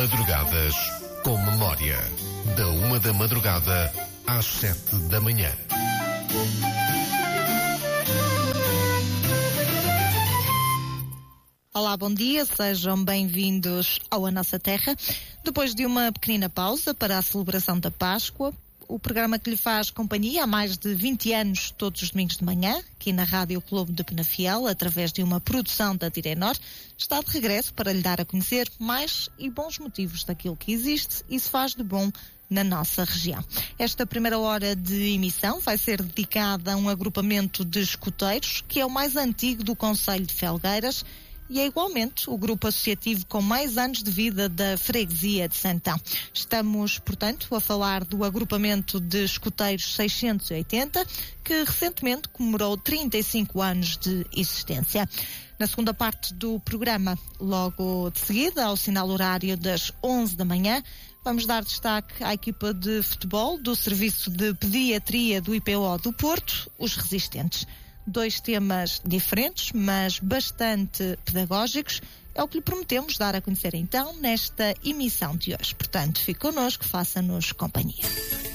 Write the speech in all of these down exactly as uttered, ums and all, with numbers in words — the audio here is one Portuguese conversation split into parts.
Madrugadas com Memória. Da uma da madrugada às sete da manhã. Olá, bom dia, sejam bem-vindos ao A Nossa Terra. Depois de uma pequenina pausa para a celebração da Páscoa, o programa que lhe faz companhia há mais de vinte anos, todos os domingos de manhã, aqui na Rádio Clube de Penafiel, através de uma produção da Direnor, está de regresso para lhe dar a conhecer mais e bons motivos daquilo que existe e se faz de bom na nossa região. Esta primeira hora de emissão vai ser dedicada a um agrupamento de escuteiros, que é o mais antigo do concelho de Felgueiras, e é igualmente o grupo associativo com mais anos de vida da freguesia de Santão. Estamos, portanto, a falar do agrupamento de escuteiros seiscentos e oitenta, que recentemente comemorou trinta e cinco anos de existência. Na segunda parte do programa, logo de seguida, ao sinal horário das onze da manhã, vamos dar destaque à equipa de futebol do Serviço de Pediatria do I P O do Porto, os Resistentes. Dois temas diferentes, mas bastante pedagógicos, é o que lhe prometemos dar a conhecer então nesta emissão de hoje. Portanto, fique connosco, faça-nos companhia.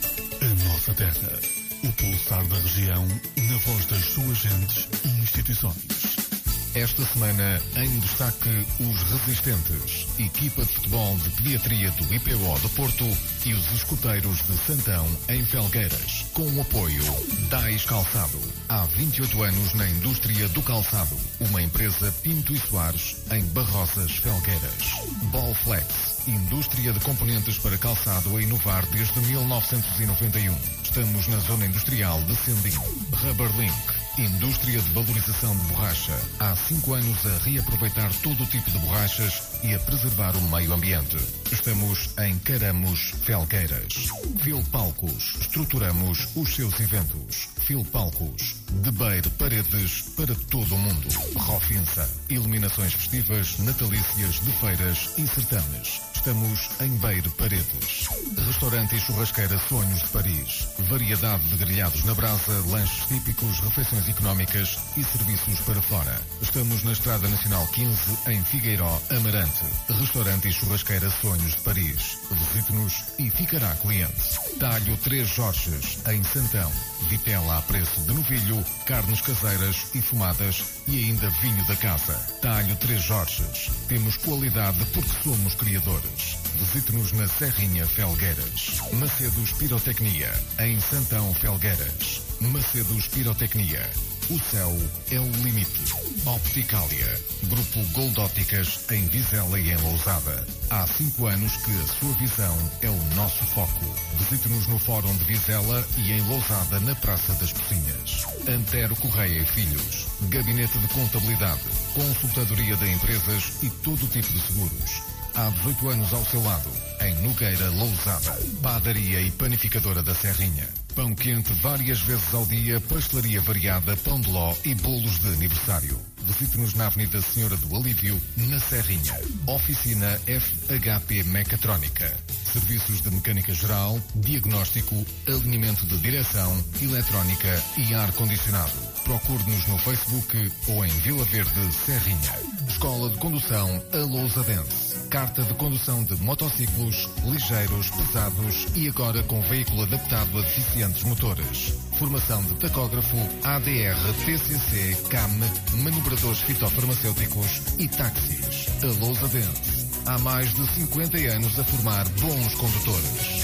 A Nossa Terra, o pulsar da região, na voz das suas gentes e instituições. Esta semana, em destaque, os Resistentes, equipa de futebol de pediatria do I P O do Porto e os escuteiros de Santão, em Felgueiras, com o apoio Dais Calçado. Há vinte e oito anos na indústria do calçado, uma empresa Pinto e Soares, em Barrosas, Felgueiras. Ballflex, indústria de componentes para calçado a inovar desde mil novecentos e noventa e um. Estamos na zona industrial de Sendim. Rubberlink, indústria de valorização de borracha. Há cinco anos a reaproveitar todo o tipo de borrachas e a preservar o meio ambiente. Estamos em Caramos, Felgueiras. Filpalcos, estruturamos os seus eventos. Filpalcos, de Beire Paredes para todo o mundo. Rofinsa, iluminações festivas, natalícias de feiras e certames. Estamos em Beire Paredes. Restaurante e churrasqueira Sonhos de Paris. Variedade de grelhados na brasa, lanches típicos, refeições económicas e serviços para fora. Estamos na Estrada Nacional quinze, em Figueiró, Amarante. Restaurante e churrasqueira Sonhos de Paris. Visite-nos e ficará cliente. Talho Três Jorges, em Santão. Vitela a preço de novilho, carnes caseiras e fumadas e ainda vinho da casa. Talho Três Jorges. Temos qualidade porque somos criadores. Visite-nos na Serrinha, Felgueiras. Macedos Pirotecnia, em Santão, Felgueiras. Macedos Pirotecnia. O céu é o limite. Opticália. Grupo Gold Ópticas, em Vizela e em Lousada. Há cinco anos que a sua visão é o nosso foco. Visite-nos no Fórum de Vizela e em Lousada, na Praça das Pocinhas. Antero Correia e Filhos. Gabinete de Contabilidade. Consultadoria de empresas e todo tipo de seguros. Há dezoito anos ao seu lado, em Nogueira, Lousada. Padaria e panificadora da Serrinha. Pão quente várias vezes ao dia, pastelaria variada, pão de ló e bolos de aniversário. Visite-nos na Avenida Senhora do Alívio, na Serrinha. Oficina F H P Mecatrónica. Serviços de mecânica geral, diagnóstico, alinhamento de direção, eletrónica e ar-condicionado. Procure-nos no Facebook ou em Vila Verde, Serrinha. Escola de Condução A Lousadense. Carta de condução de motociclos, ligeiros, pesados e agora com veículo adaptado a deficientes motores. Formação de tacógrafo, A D R, T C C, C A M, manobradores fitofarmacêuticos e táxis. A Lousadense. Há mais de cinquenta anos a formar bons condutores.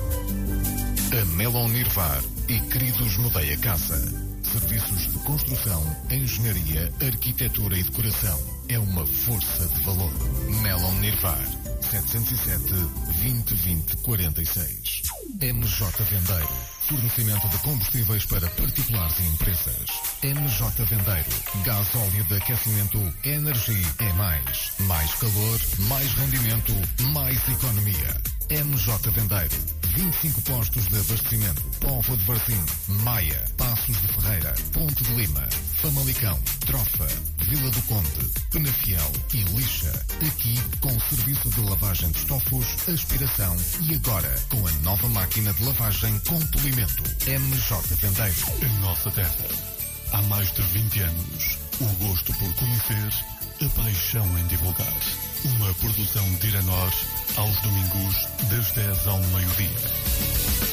A Melon Nirvar e Queridos Mudei a Casa. Serviços de construção, engenharia, arquitetura e decoração. É uma força de valor. Melon Nirvar. setecentos e sete, vinte, vinte, quarenta e seis. M J Vendeiro. Fornecimento de combustíveis para particulares e empresas. M J Vendeiro. Gás óleo de aquecimento. Energia é mais. Mais calor, mais rendimento, mais economia. M J Vendeiro. vinte e cinco postos de abastecimento. Póvoa de Varzim, Maia, Passos de Ferreira, Ponte de Lima, Famalicão, Trofa, Vila do Conde, Penafiel e Lixa. Aqui com serviço de lavagem de estofos, aspiração e agora com a nova máquina de lavagem com polimento. M J Vendeiro. A Nossa Terra. Há mais de vinte anos O gosto por conhecer, a paixão em divulgar. Uma produção de Iranor, aos domingos, das dez ao meio-dia.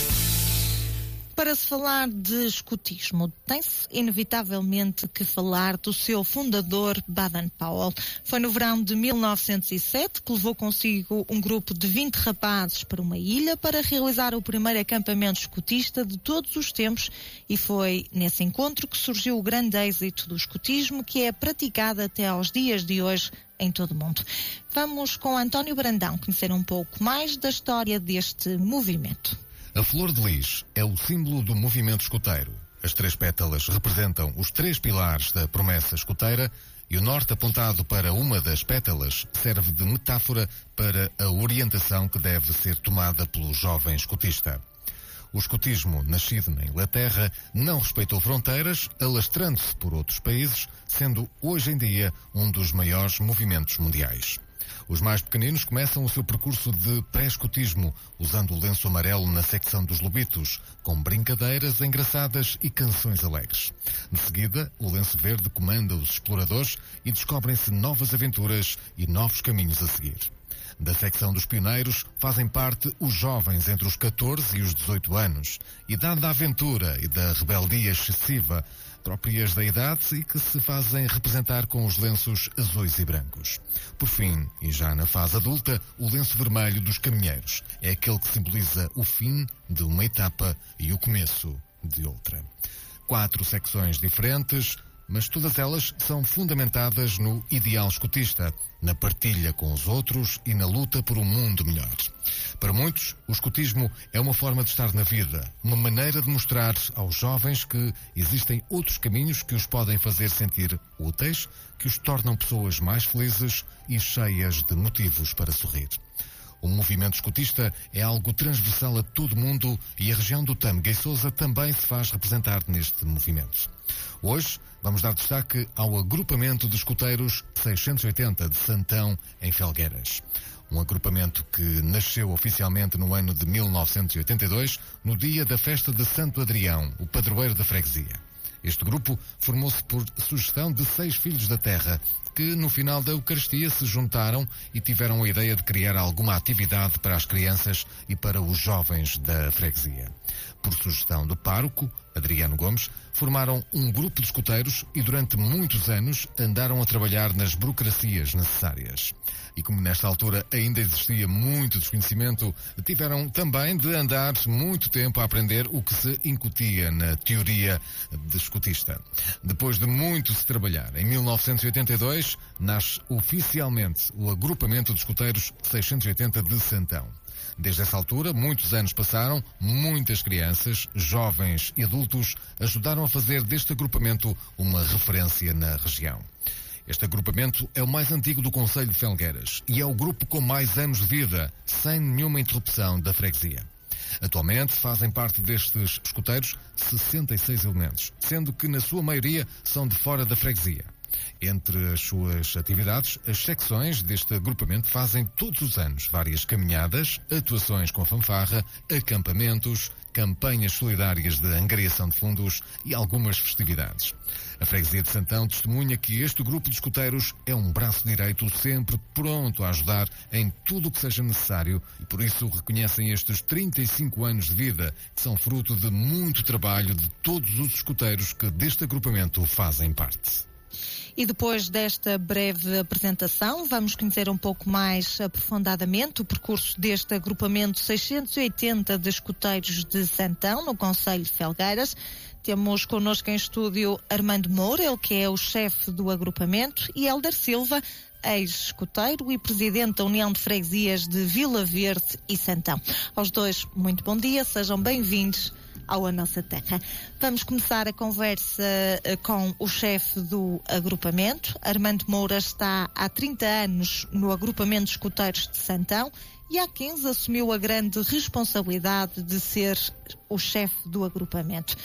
Para se falar de escotismo, tem-se inevitavelmente que falar do seu fundador, Baden-Powell. Foi no verão de mil novecentos e sete que levou consigo um grupo de vinte rapazes para uma ilha para realizar o primeiro acampamento escotista de todos os tempos, e foi nesse encontro que surgiu o grande êxito do escotismo, que é praticado até aos dias de hoje em todo o mundo. Vamos com António Brandão conhecer um pouco mais da história deste movimento. A flor de lis é o símbolo do movimento escoteiro. As três pétalas representam os três pilares da promessa escoteira e o norte apontado para uma das pétalas serve de metáfora para a orientação que deve ser tomada pelo jovem escotista. O escotismo, nascido na Inglaterra, não respeitou fronteiras, alastrando-se por outros países, sendo hoje em dia um dos maiores movimentos mundiais. Os mais pequeninos começam o seu percurso de pré-escotismo, usando o lenço amarelo na secção dos lobitos, com brincadeiras engraçadas e canções alegres. De seguida, o lenço verde comanda os exploradores e descobrem-se novas aventuras e novos caminhos a seguir. Da secção dos pioneiros fazem parte os jovens entre os catorze e os dezoito anos, idade da aventura e da rebeldia excessiva, próprias da idade e que se fazem representar com os lenços azuis e brancos. Por fim, e já na fase adulta, o lenço vermelho dos caminheiros é aquele que simboliza o fim de uma etapa e o começo de outra. Quatro secções diferentes, mas todas elas são fundamentadas no ideal escotista, na partilha com os outros e na luta por um mundo melhor. Para muitos, o escotismo é uma forma de estar na vida, uma maneira de mostrar aos jovens que existem outros caminhos que os podem fazer sentir úteis, que os tornam pessoas mais felizes e cheias de motivos para sorrir. O movimento escotista é algo transversal a todo o mundo e a região do Tâmega e Sousa também se faz representar neste movimento. Hoje vamos dar destaque ao agrupamento de escoteiros seiscentos e oitenta de Santão, em Felgueiras. Um agrupamento que nasceu oficialmente no ano de mil novecentos e oitenta e dois, no dia da festa de Santo Adrião, o padroeiro da freguesia. Este grupo formou-se por sugestão de seis filhos da terra, que no final da Eucaristia se juntaram e tiveram a ideia de criar alguma atividade para as crianças e para os jovens da freguesia. Por sugestão do pároco, Adriano Gomes, formaram um grupo de escoteiros e durante muitos anos andaram a trabalhar nas burocracias necessárias. E como nesta altura ainda existia muito desconhecimento, tiveram também de andar muito tempo a aprender o que se incutia na teoria de escotista. Depois de muito se trabalhar, em mil novecentos e oitenta e dois, nasce oficialmente o agrupamento de escoteiros seiscentos e oitenta de Santão. Desde essa altura, muitos anos passaram, muitas crianças, jovens e adultos ajudaram a fazer deste agrupamento uma referência na região. Este agrupamento é o mais antigo do concelho de Felgueiras e é o grupo com mais anos de vida, sem nenhuma interrupção da freguesia. Atualmente fazem parte destes escoteiros sessenta e seis elementos, sendo que na sua maioria são de fora da freguesia. Entre as suas atividades, as secções deste agrupamento fazem todos os anos várias caminhadas, atuações com fanfarra, acampamentos, campanhas solidárias de angariação de fundos e algumas festividades. A freguesia de Santão testemunha que este grupo de escoteiros é um braço direito sempre pronto a ajudar em tudo o que seja necessário e por isso reconhecem estes trinta e cinco anos de vida que são fruto de muito trabalho de todos os escoteiros que deste agrupamento fazem parte. E depois desta breve apresentação, vamos conhecer um pouco mais aprofundadamente o percurso deste agrupamento seiscentos e oitenta de escoteiros de Santão, no concelho de Felgueiras. Temos connosco em estúdio Armando Moura, ele que é o chefe do agrupamento, e Hélder Silva, ex-escoteiro e presidente da União de Freguesias de Vila Verde e Santão. Aos dois, muito bom dia, sejam bem-vindos ao A Nossa Terra. Vamos começar a conversa com o chefe do agrupamento. Armando Moura está há trinta anos no agrupamento de escoteiros de Santão e há quinze assumiu a grande responsabilidade de ser o chefe do agrupamento.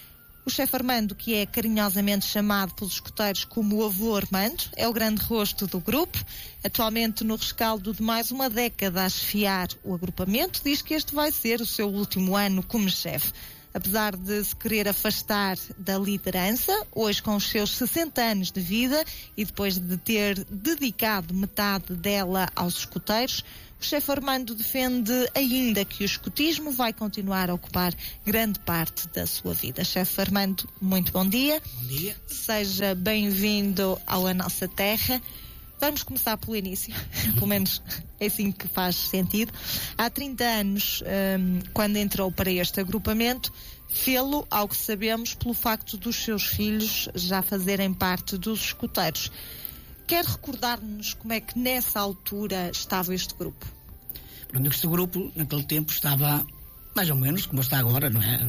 O chefe Armando, que é carinhosamente chamado pelos escoteiros como o avô Armando, é o grande rosto do grupo. Atualmente no rescaldo de mais uma década a chefiar o agrupamento, diz que este vai ser o seu último ano como chefe. Apesar de se querer afastar da liderança, hoje com os seus sessenta anos de vida e depois de ter dedicado metade dela aos escuteiros, o chefe Armando defende ainda que o escutismo vai continuar a ocupar grande parte da sua vida. Chefe Armando, muito bom dia. Bom dia. Seja bem-vindo ao A Nossa Terra. Vamos começar pelo início, pelo menos é assim que faz sentido. Há trinta anos, um, quando entrou para este agrupamento, fê-lo, ao que sabemos, pelo facto dos seus filhos já fazerem parte dos escuteiros. Quer recordar-nos como é que nessa altura estava este grupo? Pronto, este grupo, naquele tempo, estava mais ou menos como está agora, não é?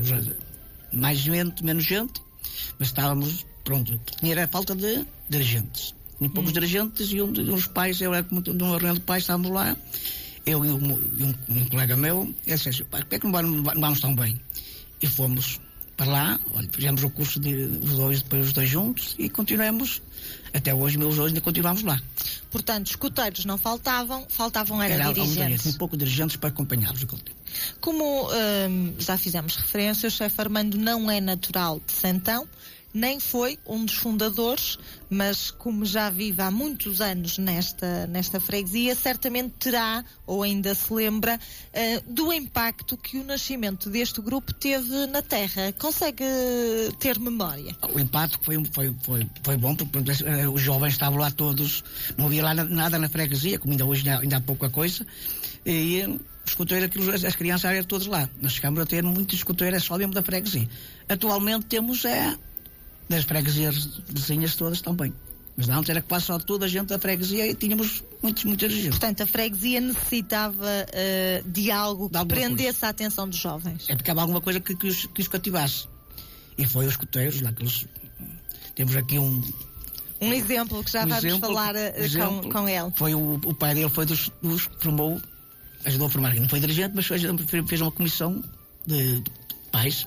Mais gente, menos gente, mas estávamos, pronto, tinha a falta de dirigentes. Tinha poucos hum. dirigentes e um dos pais, eu era como de uma reunião de pais, estávamos lá, eu e um, um, um colega meu, e disse assim, por que é que não vamos, não vamos tão bem? E fomos para lá, olha, fizemos o curso de os dois, depois os dois juntos, e continuamos, até hoje, meus dois, ainda continuamos lá. Portanto, escuteiros não faltavam, faltavam era, era dirigentes. Tinha pouco dirigentes para acompanhá-los. Como hum, já fizemos referência, o chefe Armando não é natural de Santão, nem foi um dos fundadores, mas como já vive há muitos anos nesta, nesta freguesia, certamente terá, ou ainda se lembra, uh, do impacto que o nascimento deste grupo teve na terra. Consegue ter memória? O impacto foi, foi, foi, foi bom, porque os jovens estavam lá todos, não havia lá nada na freguesia, como ainda hoje ainda há pouca coisa, e os escuteiros, as crianças eram todas lá. Nós chegámos a ter muitos escuteiros só dentro da freguesia. Atualmente temos é das freguesias vizinhas todas também. Mas antes era quase só toda a gente da freguesia e tínhamos muitos, muita gente. Portanto, a freguesia necessitava uh, de algo que prendesse coisa. A atenção dos jovens. É porque havia alguma coisa que, que, os, que os cativasse. E foi os escuteiros lá que eles... Temos aqui um... Um exemplo que já um vamos exemplo, falar uh, exemplo, com, com ele. Foi o, o pai dele, foi dos, dos que formou, ajudou a formar. Não foi dirigente, mas fez, fez uma comissão de, de pais.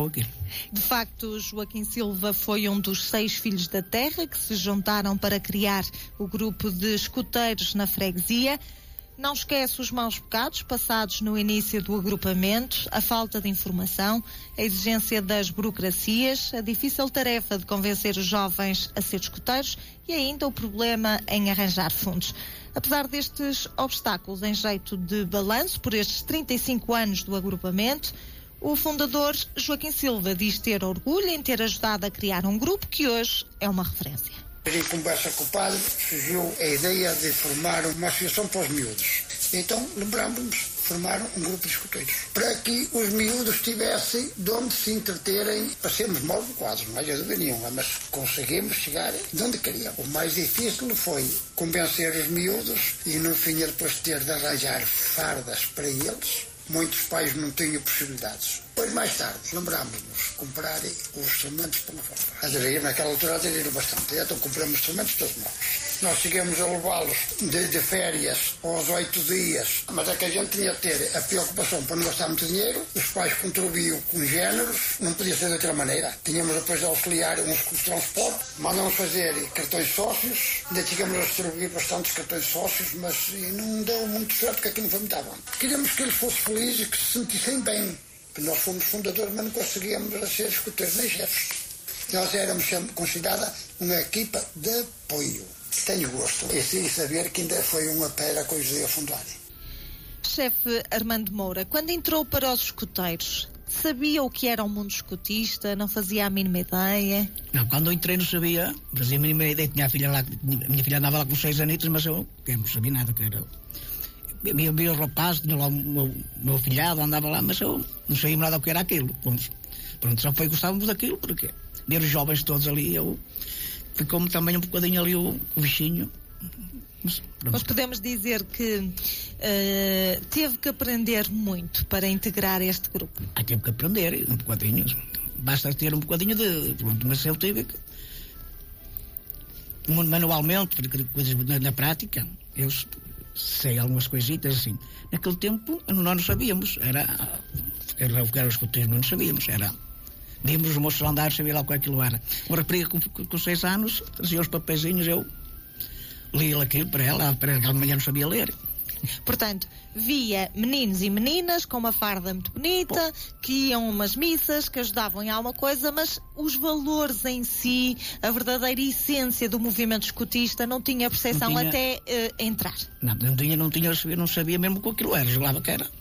De facto, Joaquim Silva foi um dos seis filhos da terra que se juntaram para criar o grupo de escuteiros na freguesia. Não esquece os maus bocados passados no início do agrupamento, a falta de informação, a exigência das burocracias, a difícil tarefa de convencer os jovens a ser escuteiros e ainda o problema em arranjar fundos. Apesar destes obstáculos em jeito de balanço por estes trinta e cinco anos do agrupamento, o fundador Joaquim Silva diz ter orgulho em ter ajudado a criar um grupo que hoje é uma referência. Em conversa com o padre, surgiu a ideia de formar uma associação para os miúdos. Então, lembramos-nos de formar um grupo de escuteiros, para que os miúdos tivessem de onde se entreterem, para sermos mal educados, não há dúvida nenhuma, mas conseguimos chegar de onde queríamos. O mais difícil foi convencer os miúdos e, no fim, depois de ter de arranjar fardas para eles. Muitos pais não tinham possibilidades. Depois, mais tarde, lembrámos-nos de comprar os instrumentos para uma fanfarra. Aderiram, naquela altura aderiram bastante. Então compramos instrumentos todos novos. Nós chegamos a levá-los de, de férias aos oito dias, mas é que a gente tinha de ter a preocupação para não gastar muito dinheiro. Os pais contribuíam com géneros, não podia ser de outra maneira. Tínhamos depois de auxiliar uns com o transporte, mandamos fazer cartões sócios, ainda chegamos a distribuir bastantes cartões sócios, mas não deu muito certo, porque aqui não foi muito bom. Queríamos que eles fossem felizes e que se sentissem bem. Nós fomos fundadores, mas não conseguíamos ser escuteiros nem chefes. Nós éramos sempre considerada uma equipa de apoio. Tenho gosto e sim saber que ainda foi uma pedra que eu ajudei a fundar. Chefe Armando Moura, quando entrou para os escuteiros, sabia o que era o mundo escutista? Não fazia a mínima ideia? Não, quando eu entrei não sabia, fazia a mínima ideia. Tinha a filha lá, a minha filha andava lá com seis anitos, mas eu, eu não sabia nada que era. Eu vi o rapaz, tinha lá o meu, meu filhado, andava lá, mas eu não sabia nada o que era aquilo. Vamos, pronto, só foi gostávamos daquilo, porque ver os jovens todos ali, eu ficou-me também um bocadinho ali o, o bichinho. Mas, mas podemos dizer que uh, teve que aprender muito para integrar este grupo. Ah, teve que aprender um bocadinho. Basta ter um bocadinho de... Pronto, mas eu tive que... Manualmente, coisas na, na prática, eu sei algumas coisitas assim. Naquele tempo, nós não sabíamos. Era... Era o que era os escuteiros, nós não sabíamos. Era... Vimos os moços andar, sabia lá o que aquilo era. Uma rapariga com, com, com seis anos, trazia os papeizinhos, eu li aquilo para ela, para ela, amanhã não sabia ler. Portanto, via meninos e meninas com uma farda muito bonita, que iam a umas missas, que ajudavam em alguma coisa, mas os valores em si, a verdadeira essência do movimento escotista não tinha percepção Não tinha- até uh, entrar. Não, não tinha, não tinha, eu não sabia mesmo o que aquilo era, julgava que era.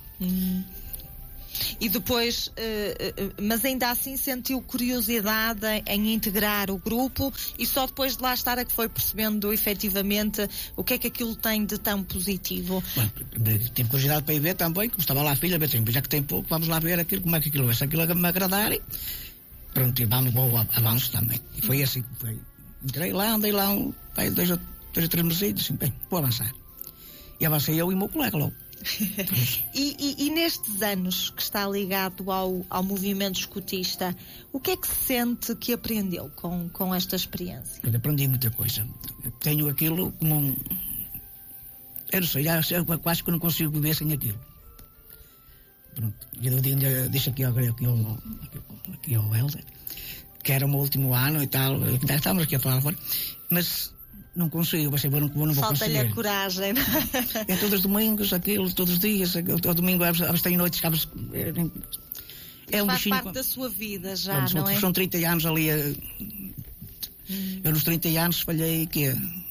E depois, uh, uh, mas ainda assim sentiu curiosidade em integrar o grupo, e só depois de lá estar é que foi percebendo efetivamente o que é que aquilo tem de tão positivo. Bom, tive curiosidade para ir ver também, como estava lá a filha, bem, já que tem pouco, vamos lá ver aquilo, como é que aquilo é. Se aquilo me agradar, e pronto, e vamos, vou avanço também. E foi assim que foi. Entrei lá, andei lá um, pai, dois, ou, dois ou três meses, assim, bem, vou avançar. E avancei eu e o meu colega logo. e, e, e nestes anos que está ligado ao, ao movimento escotista, o que é que sente que aprendeu com, com esta experiência? Eu aprendi muita coisa. Eu tenho aquilo como um... Eu não sei, já, eu quase que não consigo viver sem aquilo. Pronto. Eu ainda deixo aqui, aqui, aqui, aqui, aqui ao Helder, que era o meu último ano e tal, ainda estávamos aqui a falar fora, mas não consigo, vai ser, não, não vou Falta-lhe conseguir. a coragem. É todos os domingos, aquilo, todos os dias, ao domingo, às tem noites, acabas... É, é um Faz bichinho... parte da sua vida já, Pronto, não são, é? são trinta anos ali. Hum. Eu nos trinta anos falhei, que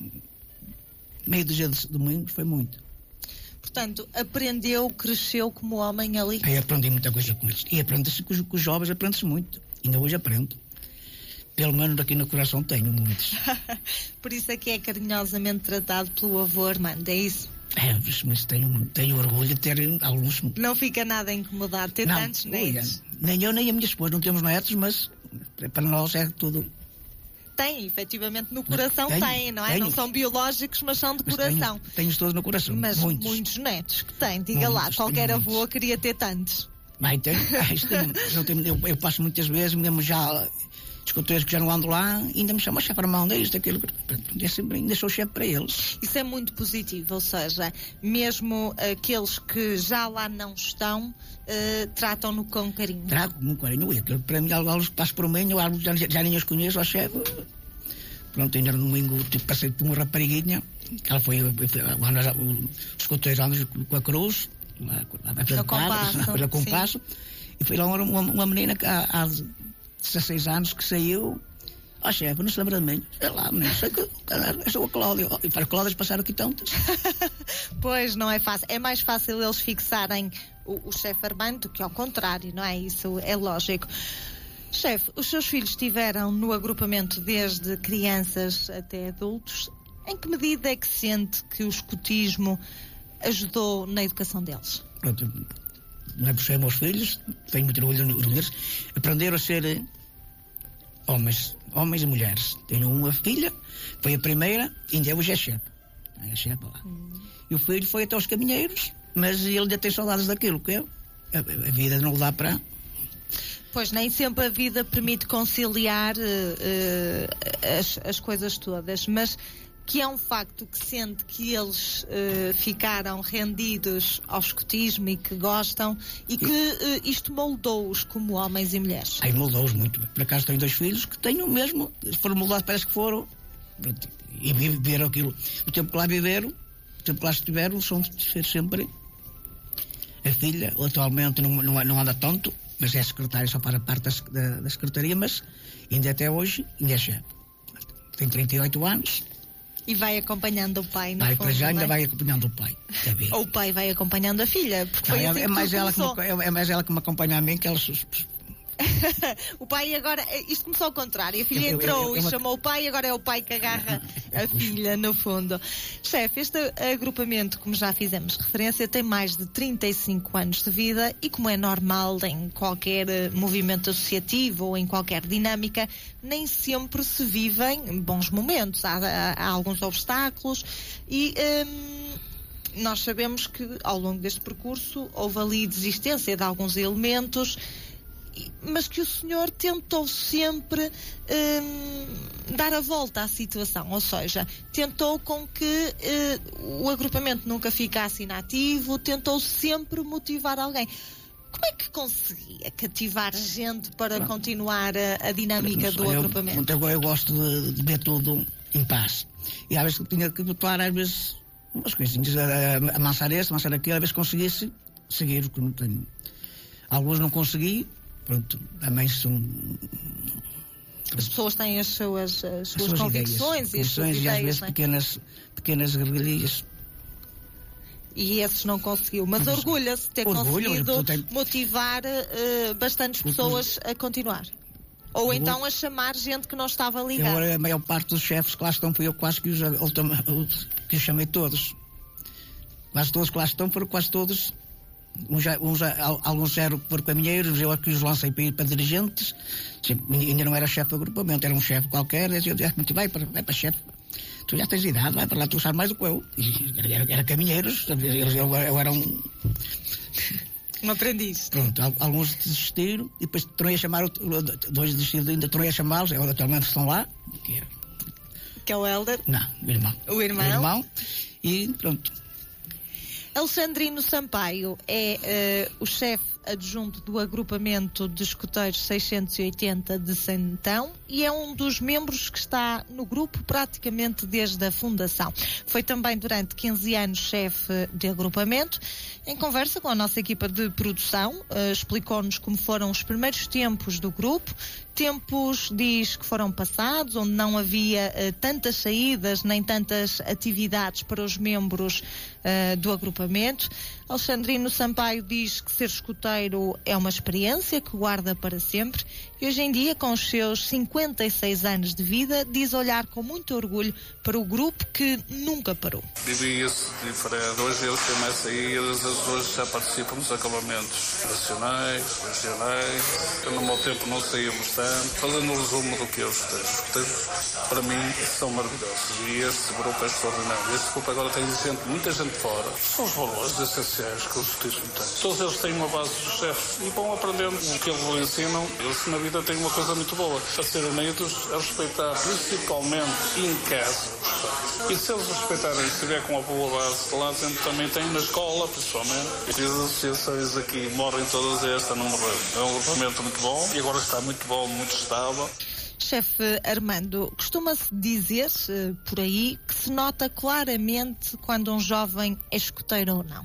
meio dúzia de domingos, foi muito. Portanto, aprendeu, cresceu como homem ali. Aí aprendi muita coisa com eles. E aprende-se com os, com os jovens, aprende-se muito. Ainda hoje aprendo. Pelo menos aqui no coração tenho muitos. Por isso é que é carinhosamente tratado pelo avô Armando, é isso? É, mas tenho, tenho orgulho de ter alguns... Não fica nada incomodado ter não, tantos netos? Nem eu nem a minha esposa, não temos netos, mas para nós é tudo... Tem, efetivamente, no coração tenho, tem, não é? tenho. Não são biológicos, mas são de mas coração. Tenho, tenho todos no coração, mas muitos. muitos netos que tem, diga muitos, lá, qualquer tenho avô muitos. queria ter tantos. Vai ter, eu, tenho, eu, eu passo muitas vezes, mesmo já... Escuteiros que já não ando lá, ainda me chamam chefe Armando, é isto, aquilo. Eu sempre, ainda sou chefe para eles. Isso é muito positivo, ou seja, mesmo aqueles que já lá não estão, uh, tratam-no com carinho. Trago com carinho, e aquilo para mim, alguns que passam por mim, eu já, já nem os conheço, ó chefe. Pronto, ainda no domingo, tipo, passei por uma rapariguinha, ela foi, foi os escuteiros andam com a cruz, a compasso, compasso, e foi lá uma, uma, uma menina que há, há dezasseis anos que saiu. Ó oh, chefe, não se lembra de mim? Sei lá, menino, sei que eu sou a Cláudia. Oh, e para Cláudias passaram aqui tantas. Pois, não é fácil. É mais fácil eles fixarem o, o chefe Armando do que ao contrário, não é? Isso é lógico. Chefe, os seus filhos estiveram no agrupamento desde crianças até adultos. Em que medida é que sente que o escotismo ajudou na educação deles? Pronto, não é por ser meus filhos, tenho muito orgulho deles, aprenderam a ser homens, homens e mulheres. Tenho uma filha, foi a primeira, ainda hoje é chefe. É chefe lá. Hum. E o filho foi até aos caminheiros, mas ele ainda tem saudades daquilo, que eu, a, a vida não dá para... Pois, nem sempre a vida permite conciliar uh, uh, as, as coisas todas, mas que é um facto que sente que eles uh, ficaram rendidos ao escotismo e que gostam e que uh, isto moldou-os como homens e mulheres. Aí moldou-os muito. Por acaso tenho dois filhos que tenho mesmo, foram moldados, parece que foram, e viveram aquilo. O tempo que lá viveram, o tempo que lá estiveram, são sempre a filha, atualmente não, não, não anda tanto, mas é secretária só para a parte da, da, da secretaria, mas ainda até hoje, ainda é chefe. Tem trinta e oito anos. E vai acompanhando o pai, no vai, fundo, para já ainda é? vai acompanhando o pai. Ou o pai vai acompanhando a filha. Porque não, foi é, assim é, mais ela que me, é, é mais ela que me acompanha a mim, que ela... O pai agora, isto começou ao contrário, a filha eu, entrou eu, eu, eu, e eu, chamou o pai e agora é o pai que agarra a filha, no fundo. Chefe, este agrupamento, como já fizemos referência, tem mais de trinta e cinco anos de vida e, como é normal em qualquer movimento associativo ou em qualquer dinâmica, nem sempre se vivem bons momentos, há, há, há alguns obstáculos e... Hum, nós sabemos que ao longo deste percurso houve ali desistência de alguns elementos, mas que o senhor tentou sempre hum, dar a volta à situação, ou seja, tentou com que hum, o agrupamento nunca ficasse inativo, tentou sempre motivar alguém. Como é que conseguia cativar a gente para Pronto. continuar a, a dinâmica do eu, agrupamento? Eu, eu gosto de, de ver tudo em paz. E às vezes tinha que atuar, às vezes umas coisinhas, a, a amansar este, amansar aquilo, a ver se conseguisse seguir o que não tenho. Alguns não consegui, pronto, também são... As pessoas têm as suas, as as suas suas convicções ideias, e as suas e ideias, às vezes né? pequenas, pequenas regrelias. E esses não conseguiu. Mas, Mas orgulha-se de ter orgulho, conseguido tenho... motivar uh, bastantes pessoas a continuar. Ou orgulho. Então a chamar gente que não estava ligada. Agora a maior parte dos chefes que lá estão, fui eu quase que os, que os chamei todos. Quase todos que lá estão, foram quase todos. Uns, já, uns já, alguns já eram por caminheiros, eu aqui os lancei para ir para dirigentes. Ainda não era chefe do agrupamento, era um chefe qualquer. Eu disse, vai para, vai para chefe. Tu já tens idade, vai para lá, tu sabes mais do que eu. E era, era caminheiros, eu, eu, eu era um... Um aprendiz. Pronto, alguns desistiram, e depois tornei a chamar, dois desistiram ainda, tornei a chamá-los, atualmente estão lá. Que é, que é o Helder? Não, o irmão. O irmão? O irmão, e pronto. Alexandrino Sampaio é uh, o chefe adjunto do agrupamento de escuteiros seiscentos e oitenta de Santão e é um dos membros que está no grupo praticamente desde a fundação. Foi também durante quinze anos chefe de agrupamento. Em conversa com a nossa equipa de produção, uh, explicou-nos como foram os primeiros tempos do grupo, tempos, diz, que foram passados, onde não havia uh, tantas saídas nem tantas atividades para os membros uh, do agrupamento. Alexandrino Sampaio diz que ser escuteiro é uma experiência que guarda para sempre e hoje em dia, com os seus cinquenta e seis anos de vida, diz olhar com muito orgulho para o grupo que nunca parou. Vivia-se diferente. Hoje eles têm mais saídas, hoje já participam dos acabamentos nacionais, regionais. Eu, no meu tempo, não saíamos tanto. Fazendo o resumo do que eu escutei. Os escuteiros, para mim, são maravilhosos. E esse grupo é extraordinário. Esse grupo agora tem gente, muita gente fora. São os valores essenciais que os escuteiros têm. Todos eles têm uma base dos chefes e vão aprendendo o que eles ensinam. Eles, na vida, têm uma coisa muito boa. A ser unidos, a respeitar, principalmente em casa. E se eles respeitarem, se estiver com uma boa base, lá dentro também tem na escola, principalmente. E as associações aqui morrem todas esta, não morreram. É um agrupamento muito bom e agora está muito bom, muito estável. Chefe Armando, costuma-se dizer uh, por aí que se nota claramente quando um jovem é escuteiro ou não.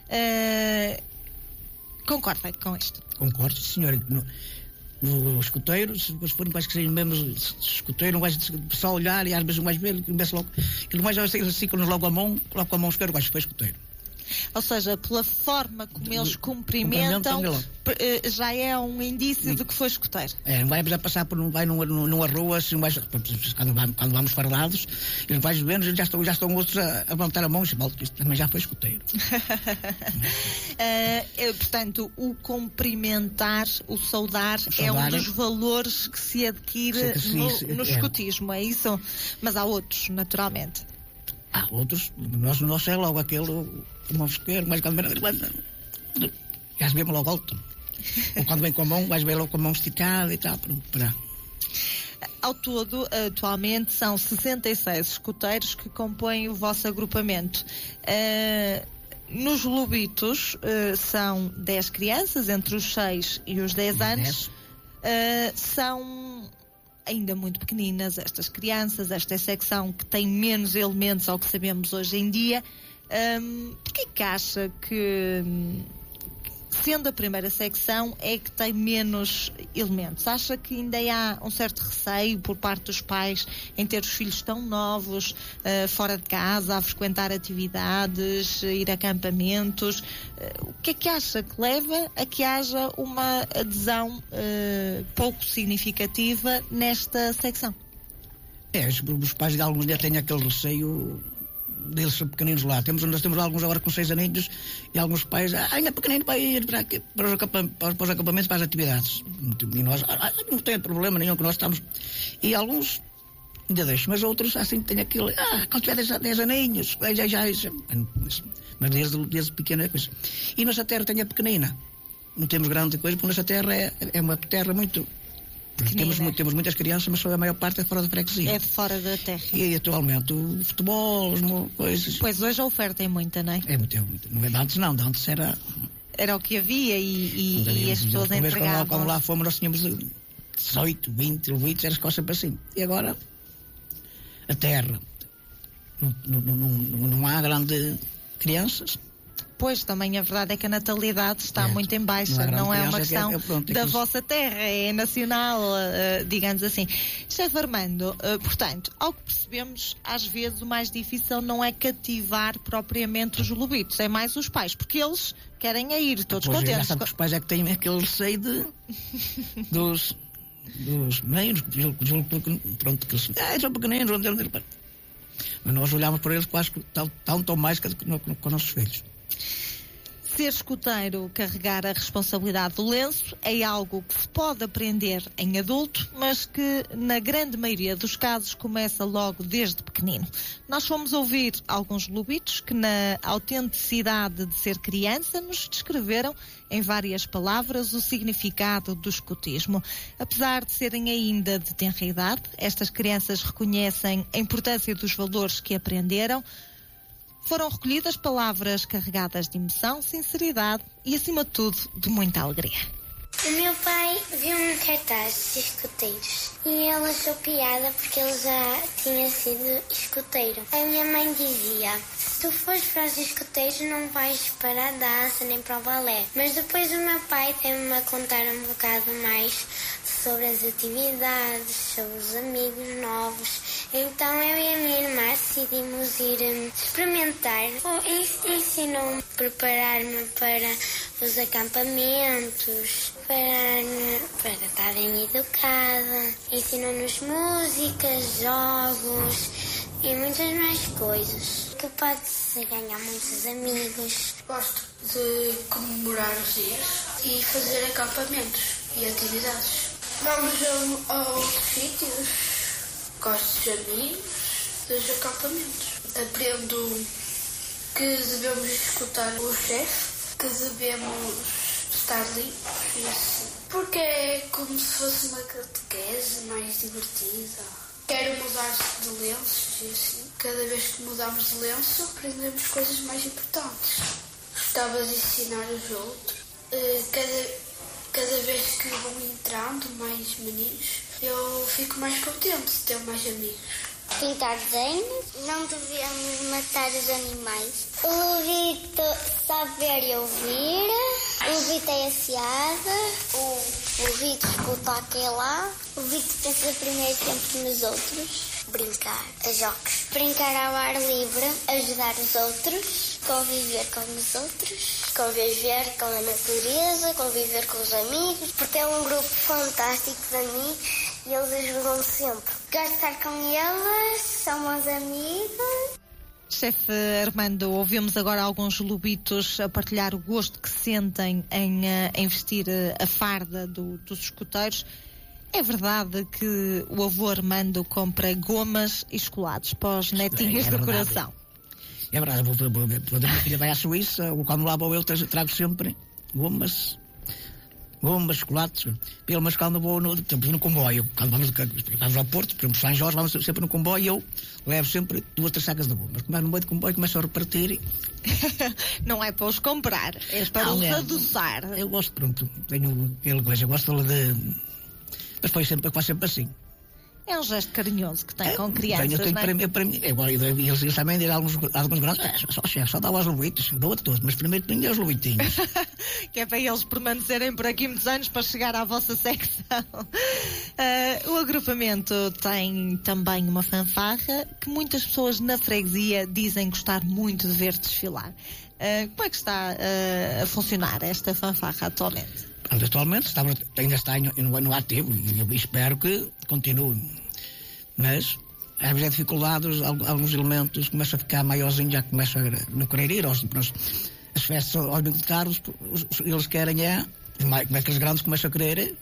Uh, concorda com isto? Concordo, senhora. No, no escuteiro, se forem quase que sejam mesmo escuteiro, não vais só olhar e às vezes não vais ver, começa logo. E não vais assim, nos logo a mão, coloca a mão esquerda, vais para escuteiro. Ou seja, pela forma como eles cumprimentam, já é um indício de que foi escuteiro. É, não vai passar por, não vai numa, numa rua, assim, vai, quando, vamos, quando vamos fardados, e vais vendo, já estão, já estão outros a, a levantar a mão, e isto também já foi escuteiro. uh, portanto, o cumprimentar, o saudar, o saudar é um dos valores que se adquire sim, no, sim, no é. escutismo, é isso? Mas há outros, naturalmente. Há outros, nós, nós é logo aquele, o mão esquerda, mas quando vem, já se vê logo alto. Ou quando vem com a mão, vais ver logo com a mão esticada e tal, para... Ao todo, atualmente, são sessenta e seis escuteiros que compõem o vosso agrupamento. Uh, nos Lobitos uh, são dez crianças, entre os seis e os dez anos. Uh, são... ainda muito pequeninas estas crianças, esta secção que tem menos elementos ao que sabemos hoje em dia. Um, Porquê que acha que, sendo a primeira secção, é que tem menos elementos? Acha que ainda há um certo receio por parte dos pais em ter os filhos tão novos, uh, fora de casa, a frequentar atividades, ir a acampamentos? Uh, o que é que acha que leva a que haja uma adesão uh, pouco significativa nesta secção? É, os pais de alguns já têm aquele receio deles são pequeninos lá. Temos, nós temos alguns agora com seis aninhos e alguns pais, ah, ainda pequenino para ir para, aqui, para, os para, para os acampamentos, para as atividades. E nós, ah, não tem problema nenhum que nós estamos. E alguns ainda deixam, mas outros assim têm aquilo, ah, quando tiver dez aninhos, já, já, já. Mas desde, desde pequena coisa. E nossa terra tem a pequenina. Não temos grande coisa, porque nossa terra é, é uma terra muito... Temos, temos muitas crianças, mas a maior parte é fora da freguesia. É fora da terra. E atualmente o futebol, as coisas. Pois hoje a oferta é muita, não é? É muito, é muito. Não é de antes, não. De antes era. Era o que havia e, e, e as pessoas entregavam. Quando, quando lá fomos, nós tínhamos dezoito, vinte, vinte, era quase sempre assim. E agora, a terra. não, não, não, não há grande crianças. Pois, também a verdade é que a natalidade está é, muito em baixa, não, não é uma questão é, é, pronto, é da que... vossa terra, é nacional, uh, digamos assim. Chefe Armando, uh, portanto, ao que percebemos, às vezes o mais difícil não é cativar propriamente os lobitos, é mais os pais, porque eles querem a ir, todos pois contentes. É, que os pais é que têm aquele receio de, dos, dos meninos, pronto, que eles ah, são pequeninos, mas nós olhamos para eles quase tanto ou mais que com os nossos filhos. Ser escoteiro, carregar a responsabilidade do lenço, é algo que se pode aprender em adulto, mas que na grande maioria dos casos começa logo desde pequenino. Nós fomos ouvir alguns lobitos que, na autenticidade de ser criança, nos descreveram em várias palavras o significado do escotismo. Apesar de serem ainda de tenra idade, estas crianças reconhecem a importância dos valores que aprenderam. Foram recolhidas palavras carregadas de emoção, sinceridade e, acima de tudo, de muita alegria. O meu pai viu um cartaz de escoteiros e ele achou piada porque ele já tinha sido escoteiro. A minha mãe dizia: se tu fores para os escoteiros não vais para a dança nem para o balé. Mas depois o meu pai teve-me a contar um bocado mais sobre as atividades, sobre os amigos novos. Então eu e a minha irmã decidimos ir um, experimentar. Ensinou-me a preparar-me para os acampamentos, para, para estar bem educada. Ensinou-nos músicas, jogos e muitas mais coisas. Que pode-se ganhar muitos amigos. Gosto de comemorar os dias e fazer acampamentos e atividades. Vamos a, a outros sítios. Gosto dos amigos, dos acampamentos. Aprendo que devemos escutar o chefe, que devemos estar limpos e assim. Porque é como se fosse uma catequese mais divertida. Quero mudar de lenços e assim. Cada vez que mudamos de lenço, aprendemos coisas mais importantes. Gostava de ensinar os outros. Cada... Cada vez que vão entrando mais meninos, eu fico mais contente de ter mais amigos. Pintar desenhos, não devemos matar os animais. O lobito sabe ver e ouvir. O lobito é aciada. O lobito escuta aquele lá. O lobito pensa primeiro sempre nos outros. Brincar a jogos. Brincar ao ar livre, ajudar os outros, conviver com os outros, conviver com a natureza, conviver com os amigos, porque é um grupo fantástico para mim e eles ajudam sempre. Gosto de estar com eles, são meus amigos. Chefe Armando, ouvimos agora alguns lobitos a partilhar o gosto que sentem em, em vestir a farda do, dos escoteiros. É verdade que o avô Armando compra gomas e chocolates para os netinhos é, é do coração? É verdade, vou, vou, vou, quando a minha filha vai à Suíça, ou quando lá vou eu, trago sempre gomas, gomas, chocolates. Mas quando vou no, no comboio, quando vamos, vamos ao Porto, por exemplo, São Jorge, vamos sempre no comboio, eu levo sempre duas, três sacas de gomas. Mas no meio do comboio começo a repartir. Não é para os comprar, é para não, os é, adoçar. Eu gosto, pronto, tenho aquela coisa, eu gosto de... Mas foi sempre, foi sempre assim. É um gesto carinhoso que tem é, com crianças, tenho, tenho, não é? Para mim, para mim, eu, eu, eles, eles também dizem alguns, alguns grandes, é, só, só, só dá aos lobitos, dou a todos, mas primeiro tenho aos lobitinhos. Que é para eles permanecerem por aqui muitos anos para chegar à vossa secção. Uh, o agrupamento tem também uma fanfarra que muitas pessoas na freguesia dizem gostar muito de ver desfilar. Uh, como é que está uh, a funcionar esta fanfarra atualmente? Atualmente está, ainda está no, no ativo e eu espero que continue. Mas às vezes é dificuldades, alguns elementos começam a ficar maiorzinhos, já começam a não querer ir. Aos, as festas aos bicos de carros, eles querem é, como é que os grandes começam a querer.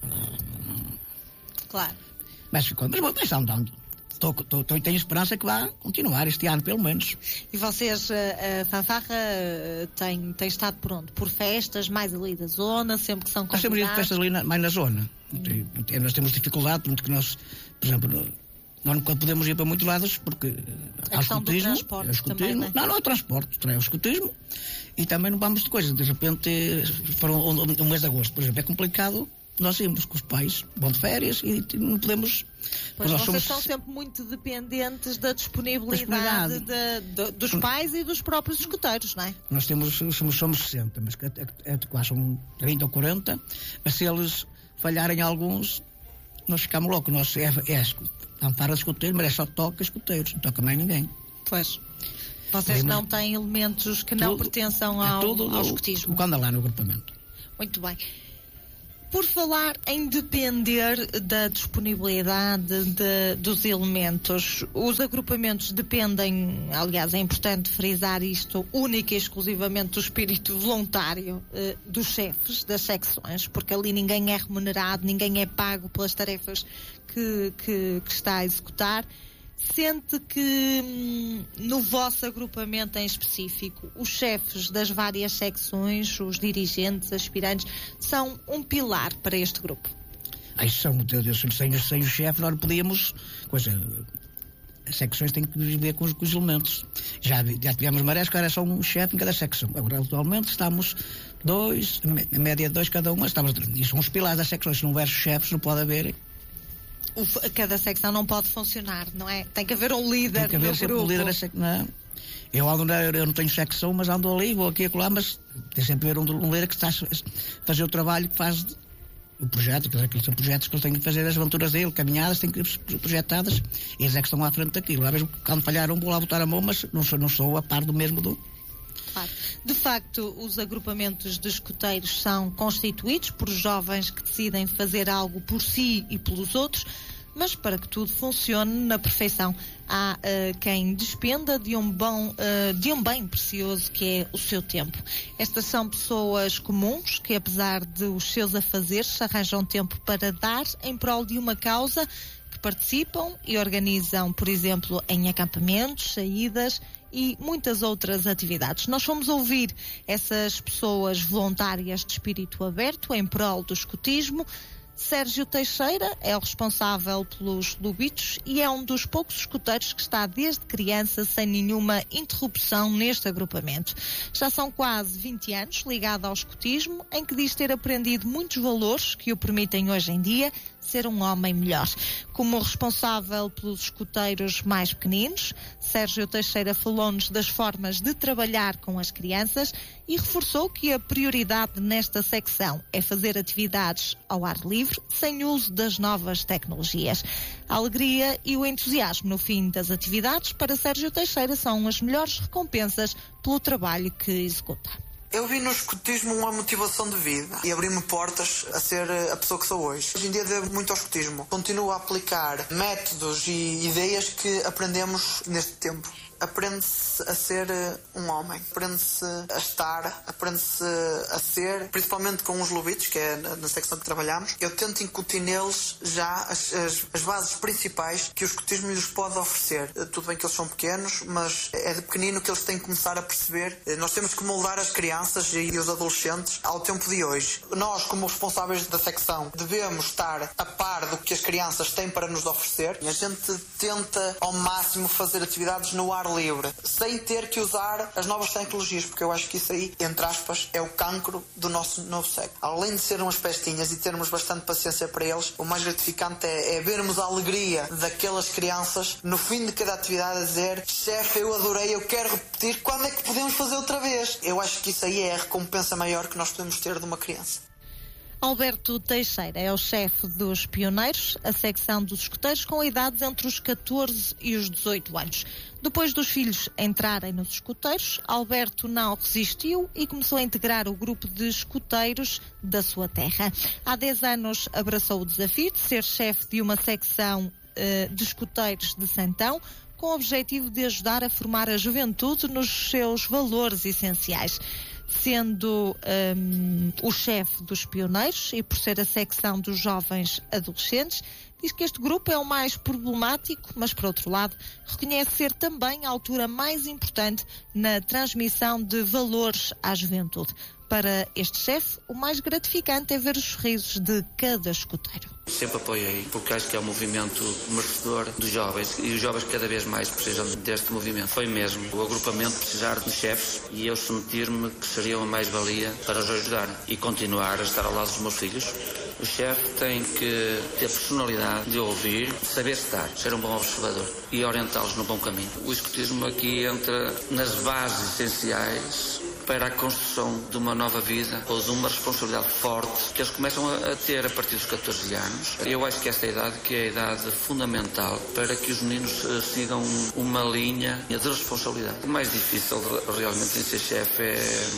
Claro. Mas ficou, mas, mas está andando. Tô, tô, tô, tenho esperança que vá continuar este ano, pelo menos. E vocês, a, a fanfarra tem, tem estado por onde? Por festas, mais ali da zona, sempre que são convidados? Nós temos ido festas ali na, mais na zona. Hum. Nós temos dificuldade, muito que nós, por exemplo, nós nunca podemos ir para muitos lados, porque a há questão escutismo, do transporte é escutismo, também, não é? Não, não é transporte, é o escutismo, e também não vamos de coisas. De repente, para um, um mês de agosto, por exemplo, é complicado nós íamos com os pais, vão de férias e não podemos... Pois nós vocês somos... são sempre muito dependentes da disponibilidade, de, de, dos pais e dos próprios escuteiros, não é? Nós temos, somos, somos sessenta, mas é, quase são trinta ou quarenta, mas se eles falharem alguns, nós ficamos loucos. Nós é, é não para de escuteiros, mas é só toca escuteiros, não toca mais ninguém. Pois. Vocês é, não têm elementos que não tudo, pertençam ao, é tudo ao escutismo. Quando lá no agrupamento. Muito bem. Por falar em depender da disponibilidade de, dos elementos, os agrupamentos dependem, aliás, é importante frisar isto, única e exclusivamente do espírito voluntário eh, dos chefes das secções, porque ali ninguém é remunerado, ninguém é pago pelas tarefas que, que, que está a executar. Sente que hum, no vosso agrupamento em específico, os chefes das várias secções, os dirigentes, aspirantes, são um pilar para este grupo? Ai, são, meu Deus, sem, sem o chefe nós não podíamos... Coisa, as secções têm que viver com os, com os elementos. Já, já tivemos marés que era só um chefe em cada secção. Agora, atualmente, estamos dois, a média de dois cada uma, estamos... E são os pilares das secções. Se não houver chefes, não pode haver... O, cada secção não pode funcionar, não é? Tem que haver um líder. Tem que haver sempre um líder da secção. Não. Eu, ando, eu não tenho secção, mas ando ali, vou aqui e acolá, mas tem sempre que haver um, um líder que está a fazer o trabalho que faz o projeto, que são projetos que eles têm que fazer as aventuras dele, caminhadas, têm que ser projetadas, e eles é que estão à frente daquilo. Às vezes, quando falharam, vou lá botar a mão, mas não sou, não sou a par do mesmo do... Claro. De facto, os agrupamentos de escuteiros são constituídos por jovens que decidem fazer algo por si e pelos outros, mas para que tudo funcione na perfeição, há uh, quem despenda de um, bom, uh, de um bem precioso que é o seu tempo. Estas são pessoas comuns que, apesar de os seus afazeres, arranjam tempo para dar em prol de uma causa, que participam e organizam, por exemplo, em acampamentos, saídas e muitas outras atividades. Nós fomos ouvir essas pessoas voluntárias de espírito aberto em prol do escutismo. Sérgio Teixeira é o responsável pelos Lobitos e é um dos poucos escuteiros que está desde criança sem nenhuma interrupção neste agrupamento. Já são quase vinte anos ligado ao escutismo, em que diz ter aprendido muitos valores que o permitem hoje em dia ser um homem melhor. Como responsável pelos escuteiros mais pequeninos, Sérgio Teixeira falou-nos das formas de trabalhar com as crianças e reforçou que a prioridade nesta secção é fazer atividades ao ar livre, sem uso das novas tecnologias. A alegria e o entusiasmo no fim das atividades para Sérgio Teixeira são as melhores recompensas pelo trabalho que executa. Eu vi no escutismo uma motivação de vida e abri-me portas a ser a pessoa que sou hoje. Hoje em dia devo muito ao escutismo. Continuo a aplicar métodos e ideias que aprendemos neste tempo. Aprende-se a ser um homem, aprende-se a estar, aprende-se a ser, principalmente com os lobitos, que é na, na secção que trabalhamos. Eu tento incutir neles já as, as, as bases principais que o escutismo lhes pode oferecer. Tudo bem que eles são pequenos, mas é de pequenino que eles têm que começar a perceber. Nós temos que moldar as crianças e os adolescentes ao tempo de hoje. Nós, como responsáveis da secção, devemos estar a par do que as crianças têm para nos oferecer. A gente tenta ao máximo fazer atividades no ar livre, sem ter que usar as novas tecnologias, porque eu acho que isso aí, entre aspas, é o cancro do nosso novo século. Além de ser umas pestinhas e termos bastante paciência para eles, o mais gratificante é, é vermos a alegria daquelas crianças no fim de cada atividade a dizer: chefe, eu adorei, eu quero repetir, quando é que podemos fazer outra vez? Eu acho que isso aí é a recompensa maior que nós podemos ter de uma criança. Alberto Teixeira é o chefe dos Pioneiros, a secção dos escuteiros com idades entre os catorze e os dezoito anos. Depois dos filhos entrarem nos escuteiros, Alberto não resistiu e começou a integrar o grupo de escuteiros da sua terra. Há dez anos abraçou o desafio de ser chefe de uma secção uh, de escuteiros de Santão, com o objetivo de ajudar a formar a juventude nos seus valores essenciais. Sendo um, o chefe dos Pioneiros e por ser a secção dos jovens adolescentes, diz que este grupo é o mais problemático, mas, por outro lado, reconhece ser também a altura mais importante na transmissão de valores à juventude. Para este chefe, o mais gratificante é ver os sorrisos de cada escuteiro. Sempre apoiei, porque acho que é um movimento merecedor dos jovens e os jovens cada vez mais precisam deste movimento. Foi mesmo o agrupamento precisar de chefes e eu sentir-me que seria uma mais-valia para os ajudar e continuar a estar ao lado dos meus filhos O chefe tem que ter personalidade de ouvir, saber estar, ser um bom observador e orientá-los no bom caminho. O escotismo aqui entra nas bases essenciais para a construção de uma nova vida ou de uma responsabilidade forte que eles começam a ter a partir dos catorze anos. Eu acho que esta é a idade que é a idade fundamental para que os meninos uh, sigam uma linha de responsabilidade. O mais difícil realmente em ser chefe é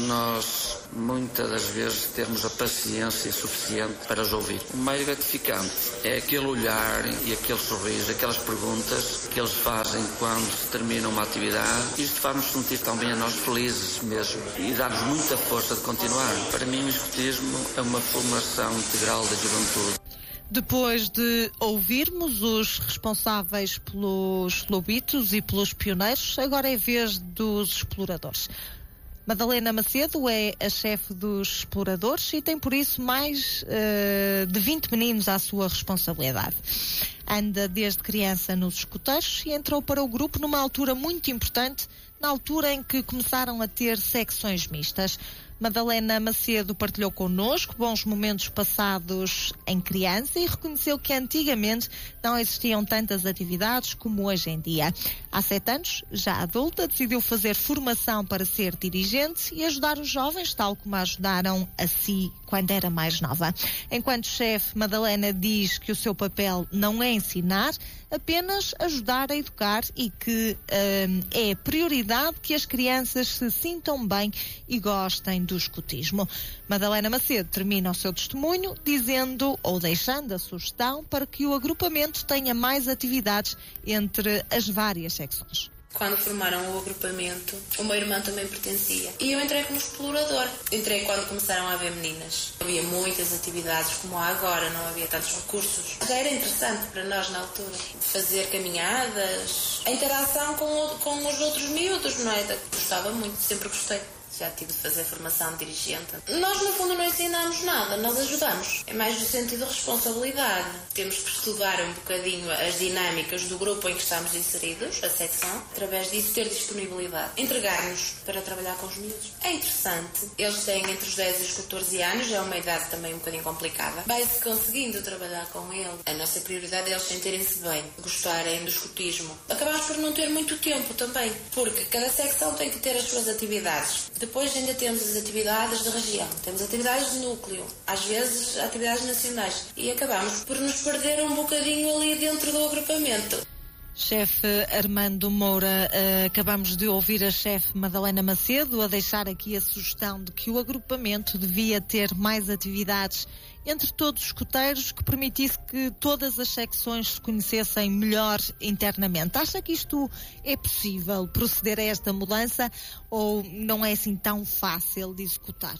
nós, muitas das vezes, termos a paciência suficiente para os ouvir. O mais gratificante é aquele olhar e aquele sorriso, aquelas perguntas que eles fazem quando se termina uma atividade. Isto faz-nos sentir também a nós felizes mesmo e dá-nos muita força de continuar. Para mim, o escotismo é uma formação integral da juventude. Depois de ouvirmos os responsáveis pelos lobitos e pelos pioneiros, agora é vez dos exploradores. Madalena Macedo é a chefe dos exploradores e tem por isso mais uh, de vinte meninos à sua responsabilidade. Anda desde criança nos escoteiros e entrou para o grupo numa altura muito importante, na altura em que começaram a ter secções mistas. Madalena Macedo partilhou connosco bons momentos passados em criança e reconheceu que antigamente não existiam tantas atividades como hoje em dia. Há sete anos, já adulta, decidiu fazer formação para ser dirigente e ajudar os jovens, tal como a ajudaram a si quando era mais nova. Enquanto chefe, Madalena diz que o seu papel não é ensinar, apenas ajudar a educar e que hum, é prioridade que as crianças se sintam bem e gostem do escotismo. Madalena Macedo termina o seu testemunho dizendo ou deixando a sugestão para que o agrupamento tenha mais atividades entre as várias secções. Quando formaram o agrupamento, o meu irmão também pertencia. E eu entrei como explorador. Entrei quando começaram a haver meninas. Havia muitas atividades como há agora, não havia tantos recursos. Já era interessante para nós na altura. Fazer caminhadas, a interação com, o, com os outros miúdos, não é? Gostava muito, sempre gostei. Já tive de fazer formação de dirigente. Nós, no fundo, não ensinamos nada, nós ajudamos. É mais no sentido de responsabilidade. Temos que estudar um bocadinho as dinâmicas do grupo em que estamos inseridos, a secção, através disso ter disponibilidade. Entregar-nos para trabalhar com os miúdos. É interessante. Eles têm entre os dez e os catorze anos, é uma idade também um bocadinho complicada. Vai-se conseguindo trabalhar com eles. A nossa prioridade é eles sentirem-se bem, gostarem do escotismo. Acabamos por não ter muito tempo também, porque cada secção tem que ter as suas atividades. Depois ainda temos as atividades da região, temos atividades de núcleo, às vezes atividades nacionais, e acabamos por nos perder um bocadinho ali dentro do agrupamento. Chefe Armando Moura, uh, acabamos de ouvir a chefe Madalena Macedo a deixar aqui a sugestão de que o agrupamento devia ter mais atividades entre todos os escoteiros que permitisse que todas as secções se conhecessem melhor internamente. Acha que isto é possível, proceder a esta mudança, ou não é assim tão fácil de executar?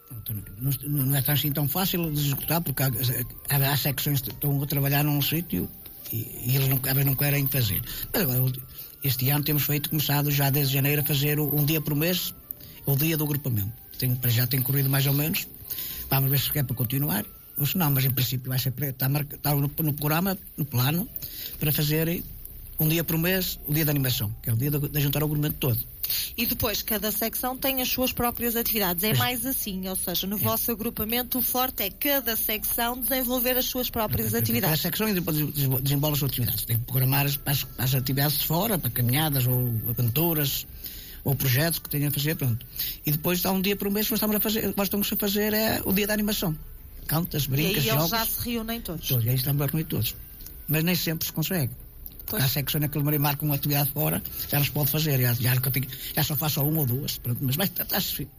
Não, não é assim tão fácil de executar, porque há, há, há secções que estão a trabalhar num sítio e, e eles não, não querem fazer. Mas agora, este ano temos feito, começado já desde janeiro a fazer um dia por mês, o dia do agrupamento. Tem, já tem corrido mais ou menos. Vamos ver se é para continuar, ou se não, mas em princípio vai ser, está, está no, no programa, no plano, para fazer um dia por mês o dia da animação, que é o dia de, de juntar o agrupamento todo. E depois cada secção tem as suas próprias atividades, é mais assim, ou seja, no é. vosso agrupamento o forte é cada secção desenvolver as suas próprias é, atividades. Cada secção desenvolve as suas atividades, tem que programar as, as, as atividades de fora, para caminhadas ou aventuras, ou projetos que tenham a fazer, pronto. E depois está um dia por mês que nós estamos a fazer, nós estamos a fazer é o dia da animação. Cantas, brincas, jogos. E aí eles jogos, já se reúnem todos. todos. E aí estamos a reunir todos. Mas nem sempre se consegue. Pois. Há secções naquele marido marca uma atividade fora, já não se pode fazer. Já, já, já só faz só uma ou duas. Pronto, mas vai está-se.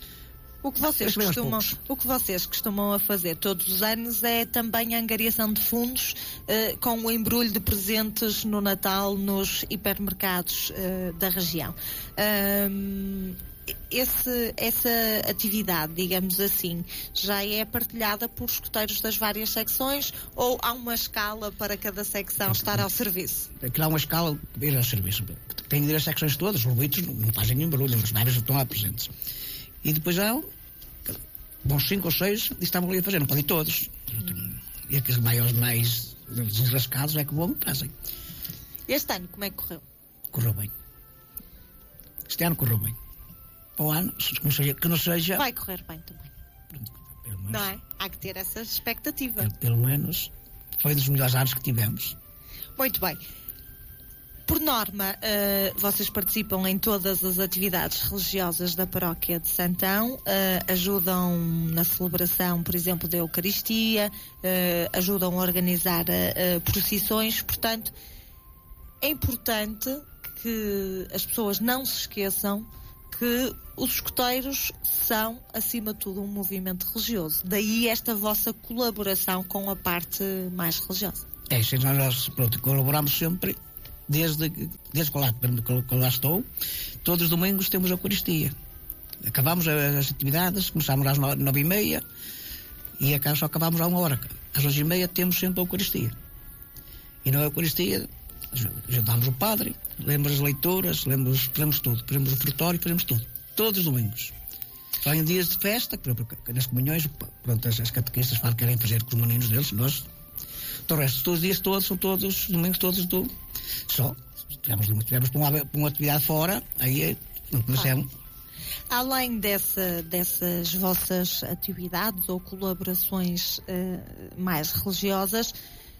O que, vocês costumam, o que vocês costumam a fazer todos os anos é também a angariação de fundos uh, com o embrulho de presentes no Natal nos hipermercados uh, da região. Uh, esse, essa atividade, digamos assim, já é partilhada por escoteiros das várias secções ou há uma escala para cada secção estar ao serviço? Aqui há uma escala para ir ao serviço. Tem de ir às secções todas, os lobitos não fazem nenhum barulho, mas vários estão lá presentes. E depois há bons cinco ou seis e estavam ali a fazer, não podem ir todos. E aqueles maiores mais desenrascados é que vão e fazem. Este ano como é que correu? Correu bem. Este ano correu bem. Para o ano, que não seja, que não seja... Vai correr bem também. Mas, não é? Há que ter essa expectativa. Pelo, pelo menos foi dos melhores anos que tivemos. Muito bem. Por norma, uh, vocês participam em todas as atividades religiosas da paróquia de Santão, uh, ajudam na celebração, por exemplo, da Eucaristia, uh, ajudam a organizar uh, uh, procissões, portanto, é importante que as pessoas não se esqueçam que os escoteiros são, acima de tudo, um movimento religioso. Daí esta vossa colaboração com a parte mais religiosa. É, sim, nós pronto, colaboramos sempre, desde, desde que, lá, que lá estou. Todos os domingos temos a Eucaristia. Acabamos as atividades, começamos às nove e meia e a casa só acabamos a uma hora. Às onze e meia temos sempre a Eucaristia. E na Eucaristia ajudamos o padre, lemos as leituras, lemos, fazemos tudo, fazemos o ofertório, fazemos tudo. Todos os domingos. Só em dias de festa, nas comunhões, pronto, as, as catequistas falam que querem fazer com os meninos deles, nós. Do resto, todos os dias todos, são todos, os domingos todos do. Só, tivemos, tivemos para, uma, para uma atividade fora, aí não conhecemos. Ah. Além dessa, dessas vossas atividades ou colaborações uh, mais religiosas,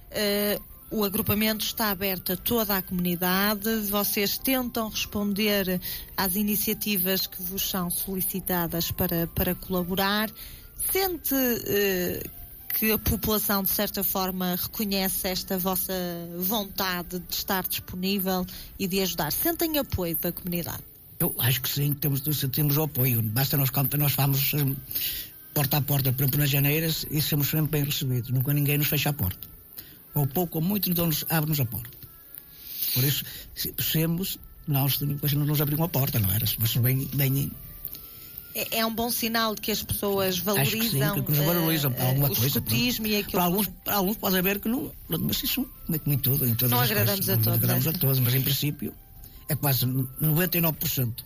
uh, o agrupamento está aberto a toda a comunidade, vocês tentam responder às iniciativas que vos são solicitadas para, para colaborar. Sente uh, que a população, de certa forma, reconhece esta vossa vontade de estar disponível e de ajudar? Sentem apoio da comunidade? Eu acho que sim, temos, temos o apoio. Basta nós, nós vamos um, porta a porta, por exemplo, nas Janeiras, e somos sempre bem recebidos. Nunca ninguém nos fecha a porta. Ou pouco ou muito, então nos abre-nos a porta. Por isso, se percebemos, nós depois não nos abriam a porta, não era? Mas bem, bem... É, é um bom sinal de que as pessoas valorizam, acho que sim, que nos valorizam para alguma uh, coisa. O escotismo e aquilo. Para alguns, para alguns pode haver que não, mas isso como em tudo, em todas não as agradamos coisas, a todos. Não agradamos a todos, mas em princípio é quase noventa e nove por cento.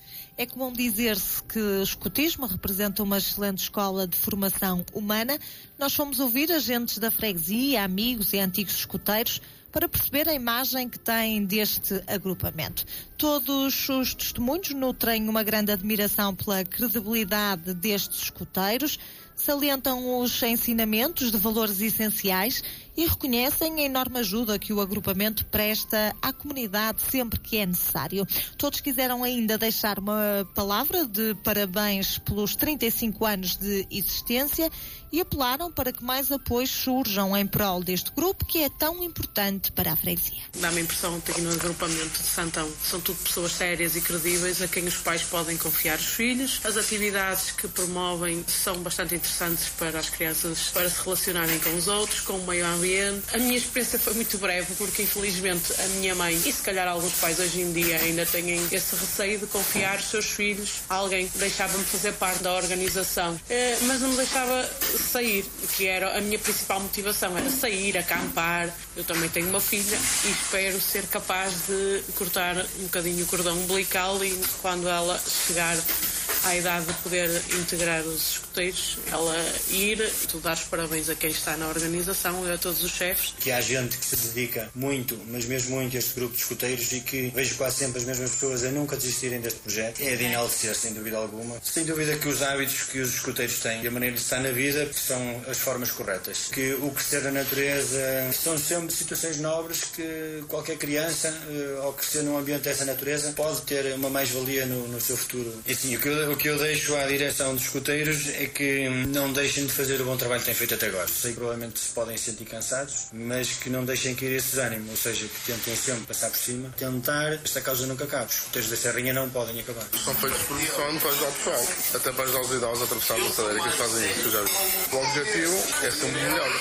É comum dizer-se que o escotismo representa uma excelente escola de formação humana. Nós fomos ouvir agentes da freguesia, amigos e antigos escoteiros para perceber a imagem que têm deste agrupamento. Todos os testemunhos nutrem uma grande admiração pela credibilidade destes escoteiros, salientam os ensinamentos de valores essenciais e reconhecem a enorme ajuda que o agrupamento presta à comunidade sempre que é necessário. Todos quiseram ainda deixar uma palavra de parabéns pelos trinta e cinco anos de existência e apelaram para que mais apoios surjam em prol deste grupo que é tão importante para a freguesia. Dá-me a impressão que aqui no agrupamento de Santão são tudo pessoas sérias e credíveis a quem os pais podem confiar os filhos. As atividades que promovem são bastante interessantes para as crianças, para se relacionarem com os outros, com o meio ambiente. A minha experiência foi muito breve porque infelizmente a minha mãe e se calhar alguns pais hoje em dia ainda têm esse receio de confiar os seus filhos a alguém que deixava-me fazer parte da organização, mas não me deixava sair, que era a minha principal motivação, era sair, acampar. Eu também tenho uma filha e espero ser capaz de cortar um bocadinho o cordão umbilical e quando ela chegar à idade de poder integrar os escoteiros, ela ir, tu dar os parabéns a quem está na organização e a todos os chefes. Que há gente que se dedica muito, mas mesmo muito a este grupo de escoteiros e que vejo quase sempre as mesmas pessoas a nunca desistirem deste projeto. É de enaltecer, sem dúvida alguma. Sem dúvida que os hábitos que os escoteiros têm e a maneira de estar na vida são as formas corretas. Que o crescer da natureza são sempre situações nobres que qualquer criança, ao crescer num ambiente dessa natureza, pode ter uma mais-valia no, no seu futuro. E assim, o que eu O que eu deixo à direção dos escoteiros é que não deixem de fazer o bom trabalho que têm feito até agora. Sei que provavelmente se podem sentir cansados, mas que não deixem cair esses ânimos, ou seja, que tentem sempre passar por cima, tentar, esta causa nunca acaba. Os escoteiros da Serrinha não podem acabar. São feitos por missão para ajudar o pessoal, até para ajudar os idosos a atravessar a passadeira, que eles fazem isso. Já vi. O objetivo é sempre melhor.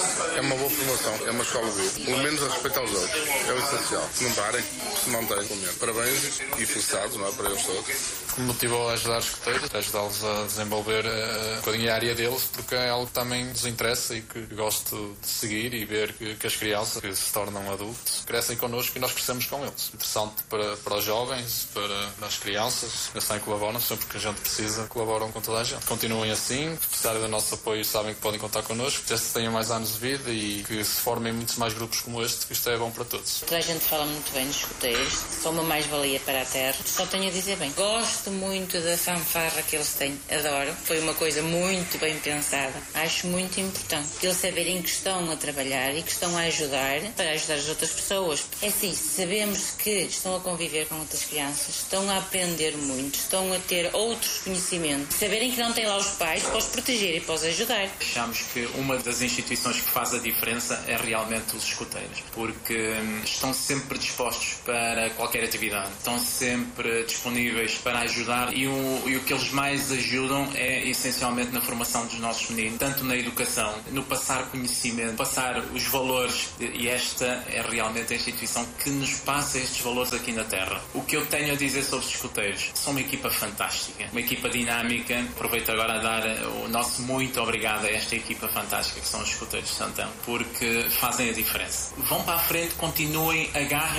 É uma boa formação, é uma escola viva. Pelo menos a respeitar os outros. É o essencial. Não parem, se mantêm. Parabéns e felicidades, não é, para eles todos. Que me motivou a ajudar os escoteiros, a ajudá-los a desenvolver uh, um bocadinho a área deles, porque é algo que também nos interessa e que gosto de seguir e ver que, que as crianças que se tornam adultos crescem connosco e nós crescemos com eles. Interessante para, para os jovens, para, para as crianças, eles também colaboram, sempre que a gente precisa, colaboram com toda a gente. Continuem assim, se precisarem do nosso apoio sabem que podem contar connosco, que estes tenham mais anos de vida e que se formem muitos mais grupos como este, que isto é bom para todos. Toda a gente fala muito bem dos escoteiros, são uma mais-valia para a terra, só tenho a dizer bem. Gosto muito da fanfarra que eles têm, adoro. Foi uma coisa muito bem pensada. Acho muito importante eles saberem que estão a trabalhar e que estão a ajudar para ajudar as outras pessoas. É assim, sabemos que estão a conviver com outras crianças, estão a aprender muito, estão a ter outros conhecimentos. Saberem que não têm lá os pais para os proteger e para os ajudar. Achamos que uma das instituições que faz a diferença é realmente os escuteiros, porque hum, estão sempre dispostos para qualquer atividade, estão sempre disponíveis para ajudar e o, e o que eles mais ajudam é essencialmente na formação dos nossos meninos, tanto na educação, no passar conhecimento, passar os valores, e esta é realmente a instituição que nos passa estes valores aqui na Terra. O que eu tenho a dizer sobre os escuteiros, são uma equipa fantástica, uma equipa dinâmica. Aproveito agora a dar o nosso muito obrigado a esta equipa fantástica que são os escuteiros de Santão, porque fazem a diferença. Vão para a frente, continuem, agarrem